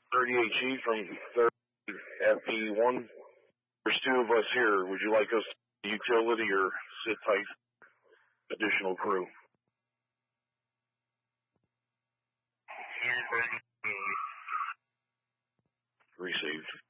38G from 30 FP1. There's two of us here. Would you like us to utility or sit tight? Additional crew. Received.